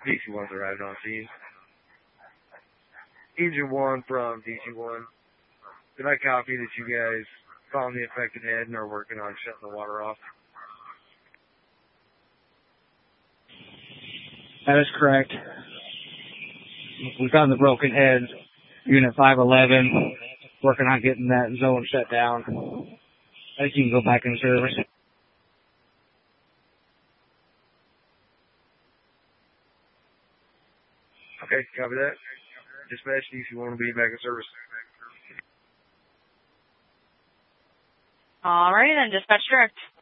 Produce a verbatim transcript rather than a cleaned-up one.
D C one's arrived on scene. Engine one from D C one. Did I copy that you guys found the affected head and are working on shutting the water off? That is correct. We found the broken head. Unit five eleven, working on getting that zone shut down. I think you can go back in service. Okay, copy that. Dispatch D C one will be back in service. Alrighty then, dispatch direct.